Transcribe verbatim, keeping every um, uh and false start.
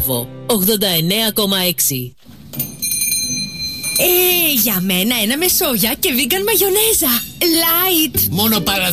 Μπράβο, ογδόντα εννέα κόμμα έξι. Ε, για μένα ένα με σόγια και vegan μαγιονέζα. Light. Μόνο παραδείγμα.